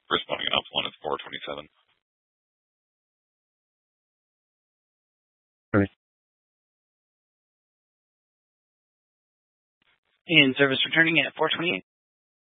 responding enough one at 427. Right. In service returning at 428.